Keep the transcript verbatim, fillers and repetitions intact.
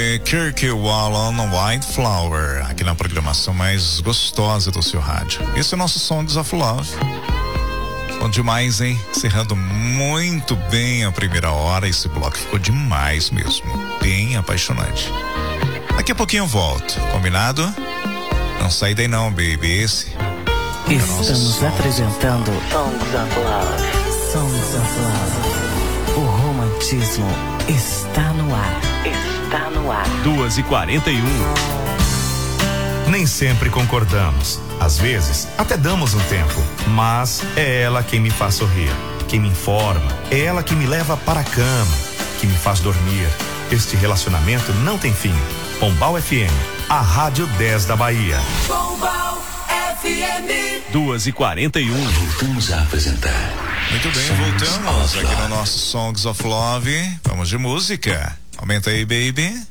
de Kirk Whalum, White Flower, aqui na programação mais gostosa do seu rádio. Esse é o nosso Songs of Love. Bom demais, hein? Encerrando muito bem a primeira hora. Esse bloco ficou demais mesmo. Bem apaixonante. Daqui a pouquinho eu volto, combinado? Não sai daí não, baby. Esse é Estamos apresentando Songs of Love. Songs of Love. O romantismo está no ar. Está no ar. duas e quarenta e um. Nem sempre concordamos. Às vezes, até damos um tempo. Mas é ela quem me faz sorrir, quem me informa. É ela que me leva para a cama, que me faz dormir. Este relacionamento não tem fim. Pombal F M, a Rádio dez da Bahia. Pombal F M. duas e quarenta e um. Voltamos a apresentar. Muito bem, voltamos aqui no nosso Songs of Love. Vamos de música. Aumenta aí, baby.